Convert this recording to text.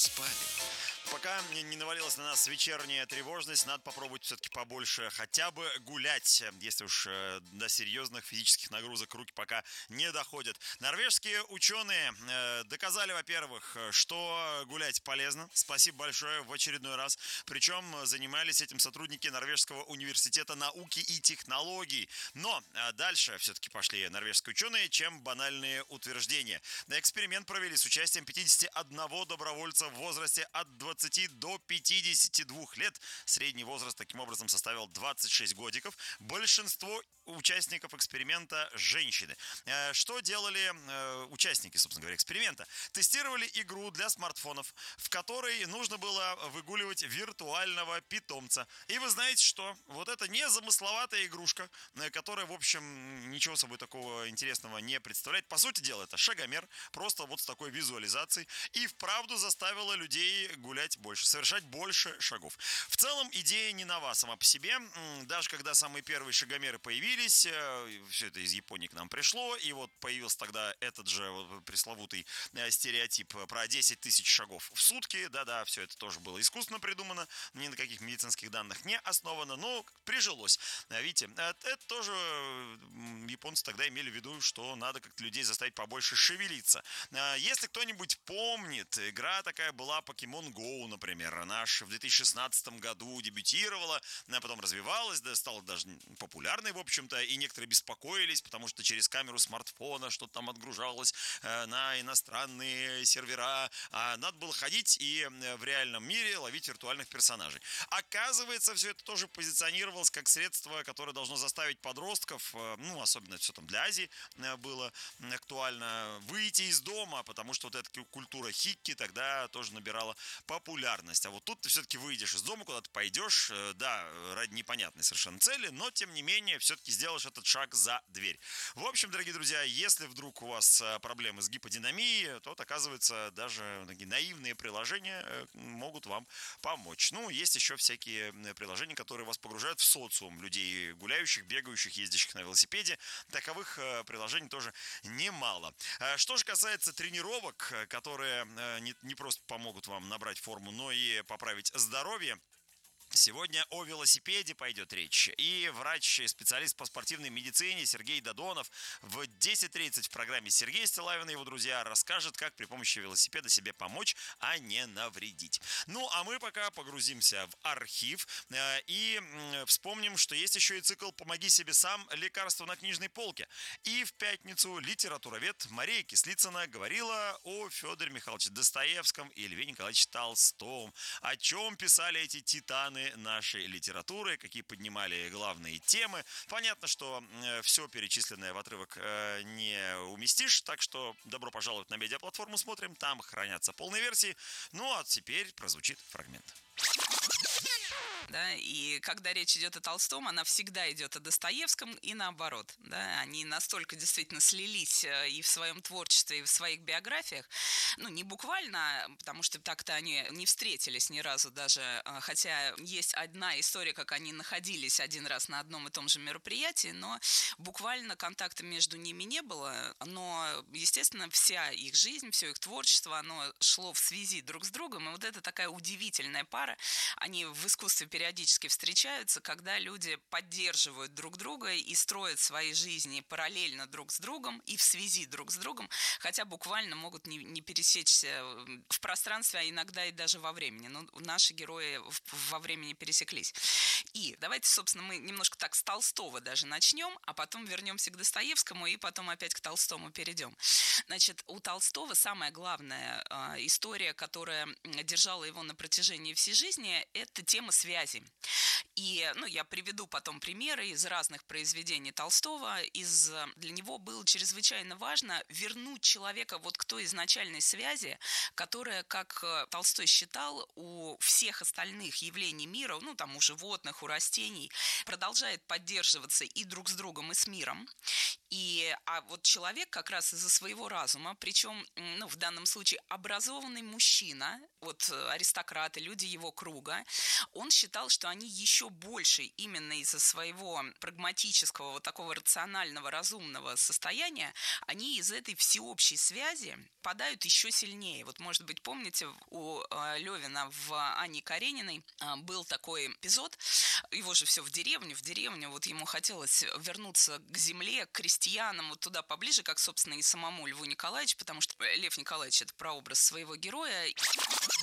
спали. Пока не навалилась на нас вечерняя тревожность, надо попробовать все-таки побольше хотя бы гулять, если уж до серьезных физических нагрузок руки пока не доходят. Норвежские ученые доказали, во-первых, что гулять полезно. Спасибо большое в очередной раз. Причем занимались этим сотрудники Норвежского университета науки и технологий. Но дальше все-таки пошли норвежские ученые, чем банальные утверждения. Эксперимент провели с участием 51 добровольца в возрасте от 20 до 52 лет. Средний возраст таким образом составил 26 годиков. Большинство участников эксперимента – женщины. Что делали участники, собственно говоря, эксперимента? Тестировали игру для смартфонов, в которой нужно было выгуливать виртуального питомца. И вы знаете, что вот эта незамысловатая игрушка, которая, в общем, ничего собой такого интересного не представляет. По сути дела, это шагомер, просто вот с такой визуализацией. И вправду заставила людей гулять больше, совершать больше шагов. В целом, идея не нова сама по себе. Даже когда самые первые шагомеры появились, все это из Японии к нам пришло, и вот появился тогда этот же вот пресловутый стереотип про 10 тысяч шагов в сутки. Да-да, все это тоже было искусственно придумано, ни на каких медицинских данных не основано, но прижилось. Видите, это тоже японцы тогда имели в виду, что надо как-то людей заставить побольше шевелиться. Если кто-нибудь помнит, игра такая была Pokemon Go, например. Она аж в 2016 году дебютировала, а потом развивалась, да, стала даже популярной, в общем-то, и некоторые беспокоились, потому что через камеру смартфона что-то там отгружалось на иностранные сервера, а надо было ходить и в реальном мире ловить виртуальных персонажей. Оказывается, все это тоже позиционировалось как средство, которое должно заставить подростков, ну, особенно все там для Азии было актуально, выйти из дома, потому что вот эта культура хикки тогда тоже набирала популярность. А вот тут ты все-таки выйдешь из дома, куда ты пойдешь, да, ради непонятной совершенно цели, но тем не менее все-таки сделаешь этот шаг за дверь. В общем, дорогие друзья, если вдруг у вас проблемы с гиподинамией, то, оказывается, даже такие наивные приложения могут вам помочь. Ну, есть еще всякие приложения, которые вас погружают в социум людей гуляющих, бегающих, ездящих на велосипеде. Таковых приложений тоже немало. Что же касается тренировок, которые не просто помогут вам набрать форму, но и поправить здоровье, сегодня о велосипеде пойдет речь. И врач-специалист по спортивной медицине Сергей Додонов в 10:30 в программе «Сергей Стиллавин» и его друзья расскажет, как при помощи велосипеда себе помочь, а не навредить. Ну, а мы пока погрузимся в архив и вспомним, что есть еще и цикл «Помоги себе сам. Лекарство на книжной полке». И в пятницу литературовед Мария Кислицына говорила о Федоре Михайловиче Достоевском и Льве Николаевиче Толстом. О чем писали эти титаны нашей литературы, какие поднимали главные темы. Понятно, что все перечисленное в отрывок не уместишь, так что добро пожаловать на медиаплатформу «Смотрим», там хранятся полные версии. Ну а теперь прозвучит фрагмент. Да, и когда речь идет о Толстом, она всегда идет о Достоевском и наоборот. Да, они настолько действительно слились и в своем творчестве, и в своих биографиях. Ну, не буквально, потому что так-то они не встретились ни разу даже, хотя есть одна история, как они находились один раз на одном и том же мероприятии, но буквально контакта между ними не было. Но, естественно, вся их жизнь, все их творчество, оно шло в связи друг с другом. И вот это такая удивительная пара. Они в искусстве периодически встречаются, когда люди поддерживают друг друга и строят свои жизни параллельно друг с другом и в связи друг с другом, хотя буквально могут не пересечься в пространстве, а иногда и даже во времени. Но наши герои во времени пересеклись. И давайте, собственно, мы немножко так с Толстого даже начнем, а потом вернемся к Достоевскому и потом опять к Толстому перейдем. Значит, у Толстого самая главная история, которая держала его на протяжении всей жизни, это тема связи. И, я приведу потом примеры из разных произведений Толстого. Для него было чрезвычайно важно вернуть человека вот к той изначальной связи, которая, как Толстой считал, у всех остальных явлений мира, там у животных, у растений, продолжает поддерживаться и друг с другом, и с миром. А вот человек как раз из-за своего разума, причем, в данном случае образованный мужчина, вот аристократы, люди его круга, Он считал, что они еще больше именно из-за своего прагматического, вот такого рационального, разумного состояния, они из этой всеобщей связи падают еще сильнее. Вот, может быть, помните, у Левина в Анне Карениной был такой эпизод, его же все в деревню, вот ему хотелось вернуться к земле, к крестьянам, вот туда поближе, как, собственно, и самому Льву Николаевичу, потому что Лев Николаевич – это прообраз своего героя.